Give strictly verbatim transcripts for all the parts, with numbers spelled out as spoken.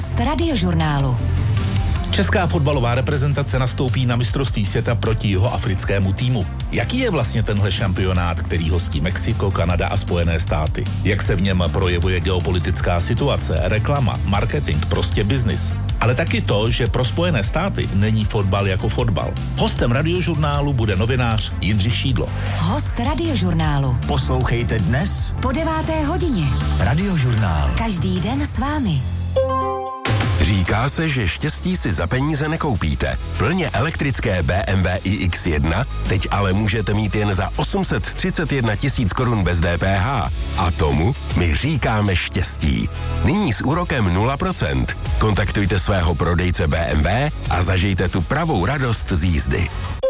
Host Radiožurnálu. Česká fotbalová reprezentace nastoupí na mistrovství světa proti jihoafrickému týmu. Jaký je vlastně tenhle šampionát, který hostí Mexiko, Kanada a Spojené státy? Jak se v něm projevuje geopolitická situace, reklama, marketing, prostě biznis? Ale taky to, že pro Spojené státy není fotbal jako fotbal. Hostem Radiožurnálu bude novinář Jindřich Šídlo. Host Radiožurnálu. Poslouchejte dnes Po deváté hodině. Radiožurnál. Každý den s vámi. Říká se, že štěstí si za peníze nekoupíte. Plně elektrické bé em vé i iks jedna teď ale můžete mít jen za osm set třicet jedna tisíc korun bez dé pé há. A tomu my říkáme štěstí. Nyní s úrokem nula procent. Kontaktujte svého prodejce bé em vé a zažijte tu pravou radost z jízdy.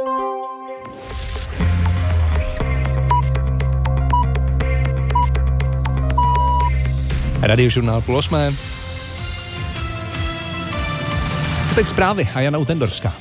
Radiožurnál půl osmé. Teď zprávy a Jana Utendorská.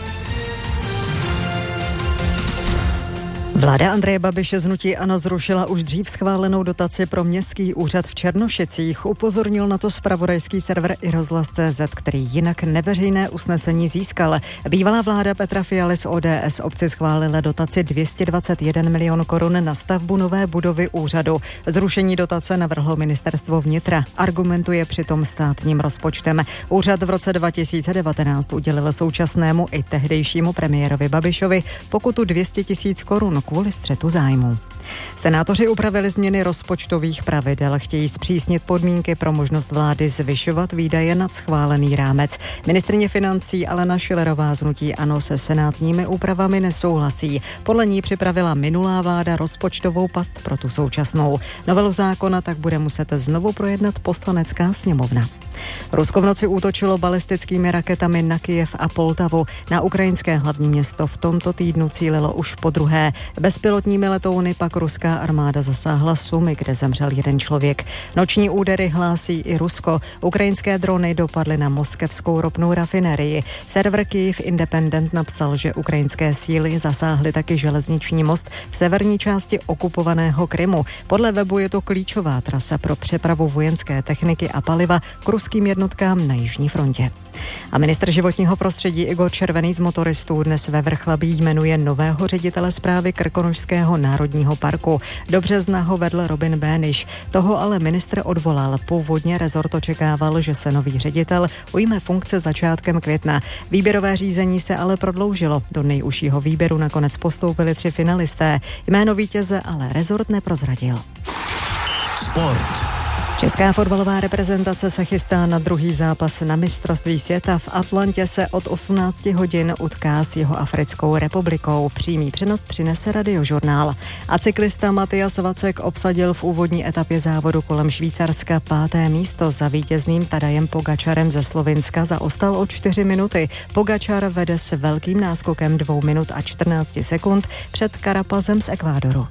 Vláda Andreje Babiše z hnutí ANO zrušila už dřív schválenou dotaci pro městský úřad v Černošicích. Upozornil na to zpravodajský server i rozhlas tečka cé zet, který jinak neveřejné usnesení získal. Bývalá vláda Petra Fialy z ó dé es obci schválila dotaci dvě stě dvacet jedna milionů korun na stavbu nové budovy úřadu. Zrušení dotace navrhlo ministerstvo vnitra. Argumentuje přitom státním rozpočtem. Úřad v roce dva tisíce devatenáct udělil současnému i tehdejšímu premiérovi Babišovi pokutu dvě stě tisíc korun kvůli střetu zájmu. Senátoři upravili změny rozpočtových pravidel, chtějí zpřísnit podmínky pro možnost vlády zvyšovat výdaje nad schválený rámec. Ministryně financí Alena Schillerová z hnutí ANO se senátními úpravami nesouhlasí. Podle ní připravila minulá vláda rozpočtovou past pro tu současnou. Novelu zákona tak bude muset znovu projednat Poslanecká sněmovna. Rusko v noci útočilo balistickými raketami na Kyjev a Poltavu. Na ukrajinské hlavní město v tomto týdnu cílilo už podruhé. Bezpilotními letouny pak ruská armáda zasáhla Sumy, kde zemřel jeden člověk. Noční údery hlásí i Rusko. Ukrajinské drony dopadly na moskevskou ropnou rafinerii. Server Kyiv Independent napsal, že ukrajinské síly zasáhly taky železniční most v severní části okupovaného Krymu. Podle webu je to klíčová trasa pro přepravu vojenské techniky a paliva k ruským jednotkám na jižní frontě. A ministr životního prostředí Igor Červený z motoristů dnes ve Vrchlabí jmenuje nového ředitele správy Krkonošského národního parku. Do března ho vedl Robin Béniš. Toho ale ministr odvolal. Původně rezort očekával, že se nový ředitel ujme funkce začátkem května. Výběrové řízení se ale prodloužilo. Do nejužšího výběru nakonec postoupili tři finalisté. Jméno vítěze ale rezort neprozradil. Sport. Česká fotbalová reprezentace se chystá na druhý zápas na mistrovství světa. V Atlantě se od osmnáct hodin utká s Jihoafrickou republikou. Přímý přenos přinese Radiožurnál. A cyklista Matias Vacek obsadil v úvodní etapě závodu kolem Švýcarska páté místo. Za vítězným Tadajem Pogačarem ze Slovinska zaostal o čtyři minuty. Pogačar vede s velkým náskokem dvou minut a čtrnáct sekund před Carapazem z Ekvádoru.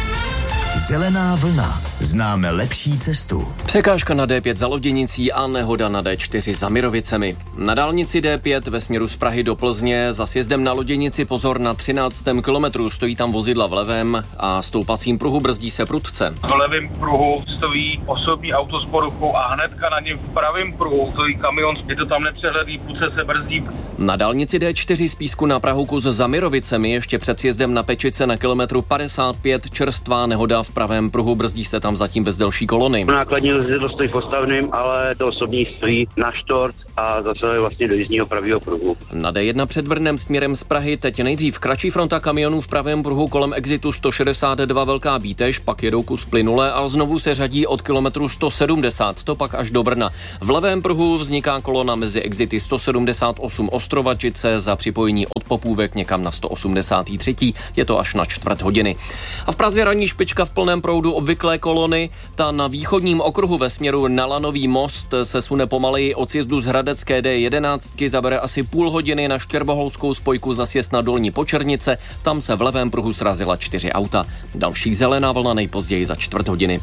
Zelená vlna. Známe lepší cestu. Překážka na dé pět za Loděnicí a nehoda na dé čtyři za Mirovicemi. Na dálnici dé pět ve směru z Prahy do Plzně za sjezdem na Loděnici pozor na třináctém kilometru. Stojí tam vozidla v levém a stoupacím pruhu brzdí se prudce. V levém pruhu stojí osobní auto s poruchou a hnedka na něm v pravém pruhu stojí kamion. Je to tam nepřehledný, půdce se brzdí. Na dálnici dé čtyři z Písku na Prahu kus za Mirovicemi ještě před sjezdem na Pečice na kilometru padesát pět čerstvá nehoda v pravém pruhu, brzdí se tam zatím bez delší kolony. Nákladní vozidlo stojí postavným, ale to osobní stojí na štort a zase vlastně do jízdního pravého pruhu. Na dé jedna před Brnem směrem z Prahy teď nejdřív kratší fronta kamionů v pravém pruhu kolem exitu sto šedesát dva Velká Bítež, pak jedou kus plynule a znovu se řadí od kilometru sto sedmdesát, to pak až do Brna. V levém pruhu vzniká kolona mezi exity sto sedmdesát osm Ostrovačice za připojení od Popůvek někam na sto osmdesát tři, je to až na čtvrt hodiny. A v Praze ranní špička v plném proudu obvyklé kolony, ta na východním okruhu ve směru na Lanový most se sune pomaleji od sjezdu z Hradecké dé jedenáct, zabere asi půl hodiny na Štěrboholskou spojku za sjezd na Dolní Počernice, tam se v levém pruhu srazila čtyři auta. Další zelená vlna nejpozději za čtvrt hodiny.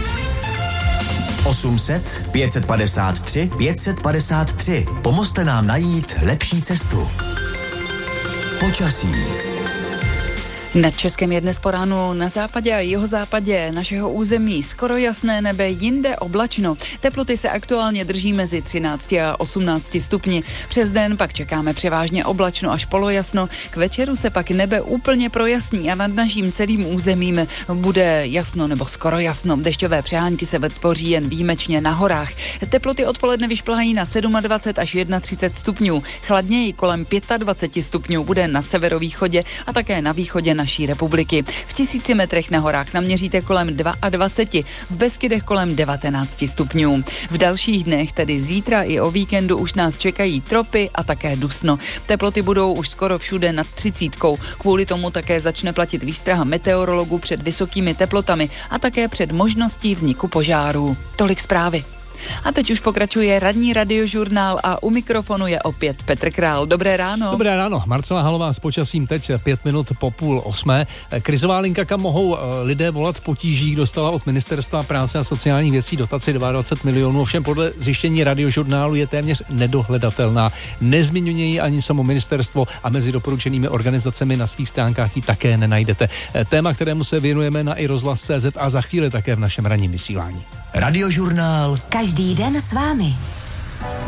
osm set, pět set padesát tři, pět set padesát tři. Pomozte nám najít lepší cestu. Počasí. Nad Českem je dnes po ránu na západě a jihozápadě našeho území skoro jasné nebe, jinde oblačno. Teploty se aktuálně drží mezi třinácti a osmnácti stupni. Přes den pak čekáme převážně oblačno až polojasno. K večeru se pak nebe úplně projasní a nad naším celým územím bude jasno nebo skoro jasno. Dešťové přehánky se vytvoří jen výjimečně na horách. Teploty odpoledne vyšplhají na dvacet sedm až třicet jedna stupňů. Chladněji kolem dvacet pět stupňů bude na severovýchodě a také na východě naší republiky. V tisíci metrech na horách naměříte kolem dvacet dva, v Beskydech kolem devatenáct stupňů. V dalších dnech, tedy zítra i o víkendu, už nás čekají tropy a také dusno. Teploty budou už skoro všude nad třicítkou. Kvůli tomu také začne platit výstraha meteorologů před vysokými teplotami a také před možností vzniku požárů. Tolik zprávy. A teď už pokračuje ranní radiožurnál a u mikrofonu je opět Petr Král. Dobré ráno. Dobré ráno. Marcela Halová s počasím teď pět minut po půl osmé. Krizová linka, kam mohou lidé volat v potížích, dostala od Ministerstva práce a sociálních věcí dotaci dvacet dva milionů, ovšem podle zjištění radiožurnálu je téměř nedohledatelná. Nezmiňuje ji ani samo ministerstvo a mezi doporučenými organizacemi na svých stránkách ji také nenajdete. Téma, kterému se věnujeme na i rozhlas tečka cé zet a za chvíli také v našem ranním vysílání. Radiožurnál. Každý den s vámi.